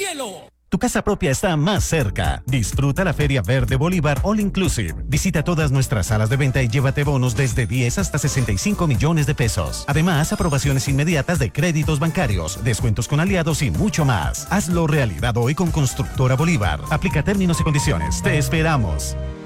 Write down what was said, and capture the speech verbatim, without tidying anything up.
cielo. Tu casa propia está más cerca. Disfruta la Feria Verde Bolívar All Inclusive. Visita todas nuestras salas de venta y llévate bonos desde diez hasta sesenta y cinco millones de pesos. Además, aprobaciones inmediatas de créditos bancarios, descuentos con aliados y mucho más. Hazlo realidad hoy con Constructora Bolívar. Aplica términos y condiciones. Te esperamos.